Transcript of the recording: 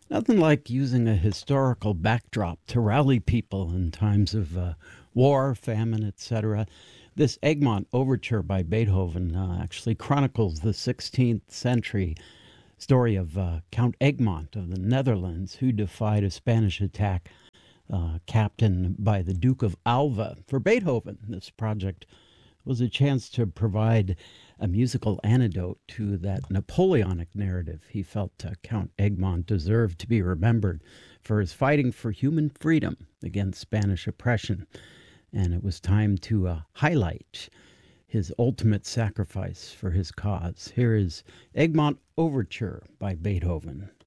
Nothing like using a historical backdrop to rally people in times of war, famine, etc. This Egmont Overture by Beethoven actually chronicles the 16th century story of Count Egmont of the Netherlands, who defied a Spanish attack captained by the Duke of Alva. For Beethoven, this project was a chance to provide a musical antidote to that Napoleonic narrative. He felt Count Egmont deserved to be remembered for his fighting for human freedom against Spanish oppression. And it was time to highlight his ultimate sacrifice for his cause. Here is Egmont Overture by Beethoven.